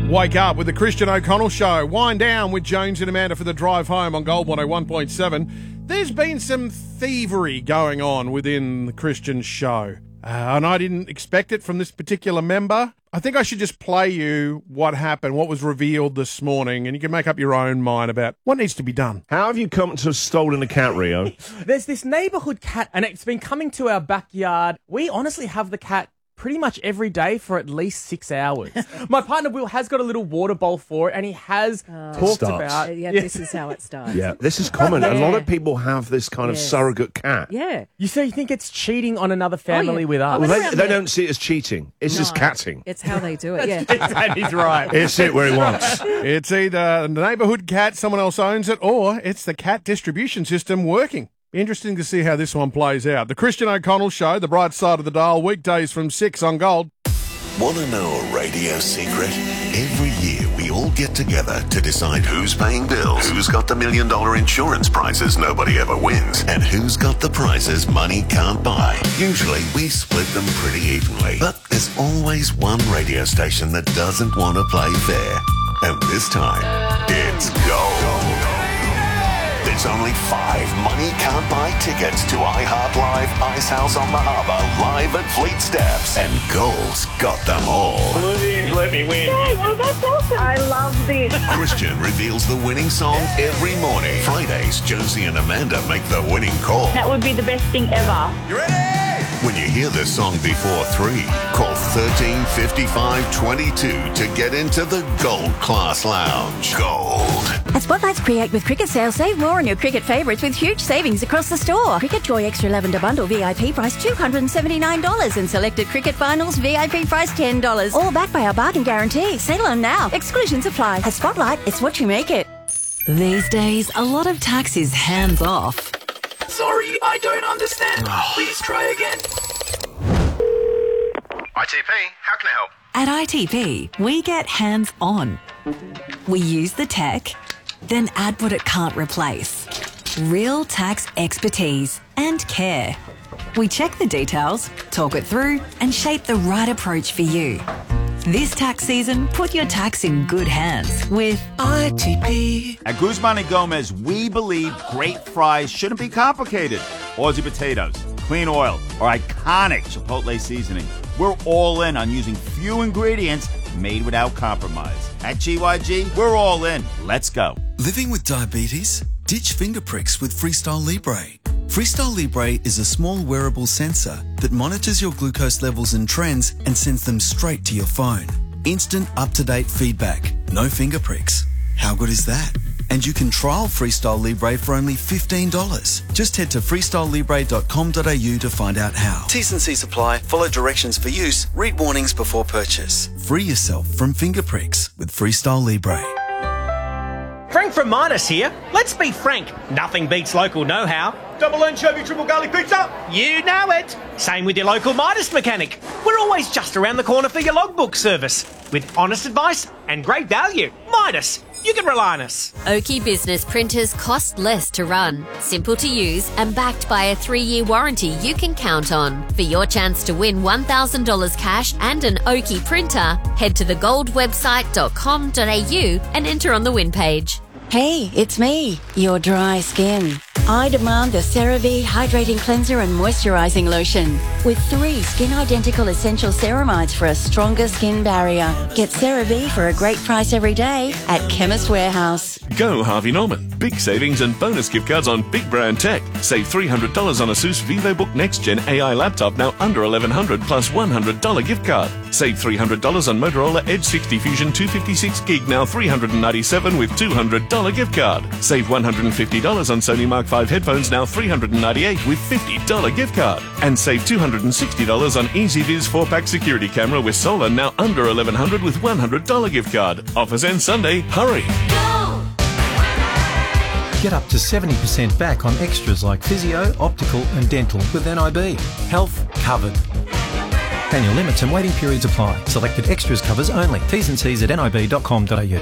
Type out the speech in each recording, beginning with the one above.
Wake up with the Christian O'Connell Show. Wind down with Jones and Amanda for the drive home on Gold 101.7. There's been some thievery going on within the Christian Show. And I didn't expect it from this particular member. I think I should just play you what happened, what was revealed this morning, and you can make up your own mind about what needs to be done. How have you come to have stolen a cat, Rio? There's this neighbourhood cat, and it's been coming to our backyard. We honestly have the cat pretty much every day for at least 6 hours. My partner Will has got a little water bowl for it, and he has talked about... This is how it starts. Yeah, this is common. A lot of people have this kind of surrogate cat. Yeah. You think it's cheating on another family with us? Well, they don't see it as cheating. It's just catting. It's how they do it, yeah. And he's right. It's it where he wants. It's either the neighbourhood cat, someone else owns it, or it's the cat distribution system working. Interesting to see how this one plays out. The Christian O'Connell Show, the bright side of the dial, weekdays from 6 on Gold. Want to know a radio secret? Every year we all get together to decide who's paying bills, who's got the $1 million insurance prizes nobody ever wins, and who's got the prizes money can't buy. Usually we split them pretty evenly, but there's always one radio station that doesn't want to play fair. And this time, it's Gold. There's only 5 money can't buy tickets to iHeart Live, Ice House on the Harbour, live at Fleet Steps, and Gold's got them all. Please let me win. Oh, that's awesome. I love this. Christian reveals the winning song every morning. Fridays, Josie and Amanda make the winning call. That would be the best thing ever. You ready? When you hear this song before 3, call 135522 to get into the Gold Class Lounge. Gold. At Spotlight's Create with Cricket sale, save more on your cricket favourites with huge savings across the store. Cricket Joy Extra Lavender Bundle VIP price $279 and selected cricket finals VIP price $10. All backed by our bargain guarantee. Sale on now. Exclusions apply. At Spotlight, it's what you make it. These days, a lot of tax is hands off. Sorry, I don't understand. Please try again. ITP, how can I help? At ITP, we get hands on. We use the tech, then add what it can't replace. Real tax expertise and care. We check the details, talk it through, and shape the right approach for you. This tax season, put your tax in good hands with ITP. At Guzman & Gomez, we believe great fries shouldn't be complicated. Aussie potatoes, clean oil, or iconic Chipotle seasoning. We're all in on using few ingredients made without compromise. At GYG, we're all in. Let's go. Living with diabetes? Ditch finger pricks with Freestyle Libre. Freestyle Libre is a small wearable sensor that monitors your glucose levels and trends and sends them straight to your phone. Instant up-to-date feedback. No finger pricks. How good is that? And you can trial Freestyle Libre for only $15. Just head to freestylelibre.com.au to find out how. T's and C's apply. Follow directions for use. Read warnings before purchase. Free yourself from finger pricks with Freestyle Libre. Frank from Midas here. Let's be frank, nothing beats local know-how. Double anchovy, triple garlic pizza. You know it. Same with your local Midas mechanic. We're always just around the corner for your logbook service. With honest advice and great value. Midas, you can rely on us. Oki Business printers cost less to run, simple to use, and backed by a 3-year warranty you can count on. For your chance to win $1,000 cash and an Oki printer, head to thegoldwebsite.com.au and enter on the win page. Hey, it's me, your dry skin. I demand the CeraVe Hydrating Cleanser and Moisturising Lotion with 3 skin-identical essential ceramides for a stronger skin barrier. Get CeraVe for a great price every day at Chemist Warehouse. Go Harvey Norman. Big savings and bonus gift cards on big brand tech. Save $300 on ASUS VivoBook Next Gen AI laptop now under $1,100 plus $100 gift card. Save $300 on Motorola Edge 60 Fusion 256 gig now $397 with $200 gift card. Save $150 on Sony Mark 5 headphones now $398 with $50 gift card. And save $260 on EasyViz 4-pack security camera with solar now under $1,100 with $100 gift card. Offers end Sunday. Hurry! Get up to 70% back on extras like physio, optical and dental with NIB. Health covered. Annual limits and waiting periods apply. Selected extras covers only. T's and C's at nib.com.au.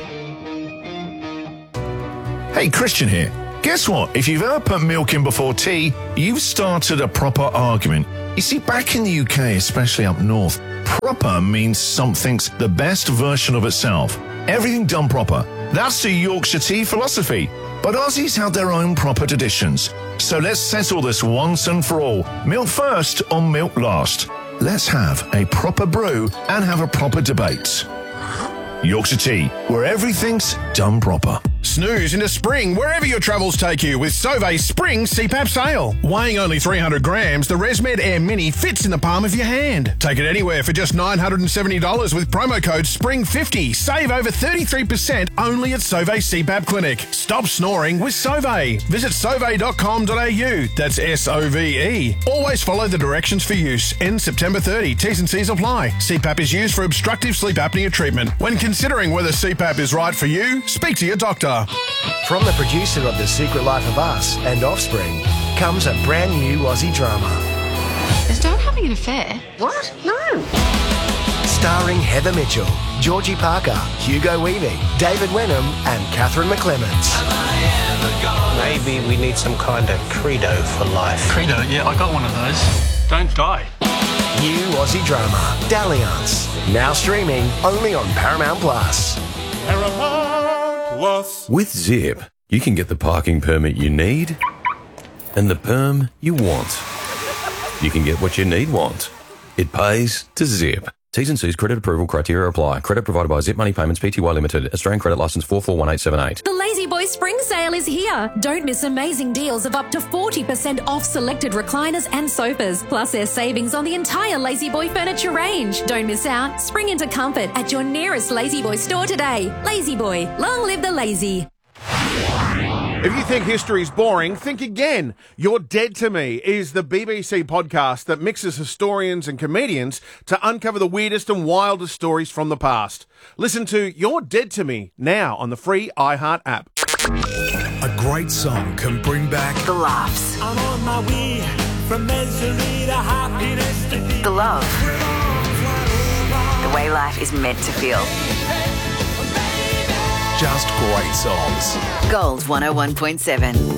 Hey, Christian here. Guess what? If you've ever put milk in before tea, you've started a proper argument. You see, back in the UK, especially up north, proper means something's the best version of itself. Everything done proper. That's the Yorkshire tea philosophy. But Aussies have their own proper traditions. So let's settle this once and for all. Milk first or milk last. Let's have a proper brew and have a proper debate. Yorkshire Tea, where everything's done proper. Snooze into spring wherever your travels take you with Sauvé Spring CPAP Sale. Weighing only 300 grams, the ResMed Air Mini fits in the palm of your hand. Take it anywhere for just $970 with promo code SPRING50. Save over 33% only at Sauvé CPAP Clinic. Stop snoring with Sauvé. Visit sauvé.com.au. That's SOVE. Always follow the directions for use. End September 30. T's and C's apply. CPAP is used for obstructive sleep apnea treatment. When considering whether CPAP is right for you, speak to your doctor. From the producer of The Secret Life of Us and Offspring comes a brand new Aussie drama. Is Dad having an affair? What? No. Starring Heather Mitchell, Georgie Parker, Hugo Weaving, David Wenham and Catherine McClements. Maybe we need some kind of credo for life. Credo? Yeah, I got one of those. Don't die. New Aussie drama, Dalliance. Now streaming only on Paramount Plus. With Zip, you can get the parking permit you need and the perm you want. You can get what you want. It pays to Zip. T's and C's credit approval criteria apply. Credit provided by Zip Money Payments Pty Limited. Australian credit license 441878. The Lazy Boy Spring Sale is here. Don't miss amazing deals of up to 40% off selected recliners and sofas. Plus there's savings on the entire Lazy Boy furniture range. Don't miss out. Spring into comfort at your nearest Lazy Boy store today. Lazy Boy, long live the lazy. If you think history's boring, think again. You're Dead to Me is the BBC podcast that mixes historians and comedians to uncover the weirdest and wildest stories from the past. Listen to You're Dead to Me now on the free iHeart app. A great song can bring back The laughs. I'm on my way from misery to happiness. The love. The way life is meant to feel. just great songs. Gold 101.7.